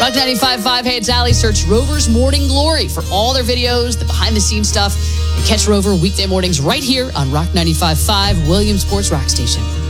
Rock 95.5, hey, it's Allie. Search Rover's Morning Glory for all their videos, the behind-the-scenes stuff. And catch Rover weekday mornings right here on Rock 95.5, Williamsport's Rock Station.